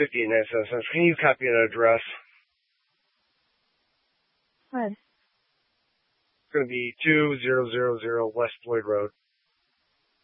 $1.58. Can you copy an address? What? It's going to be 2000 West Floyd Road.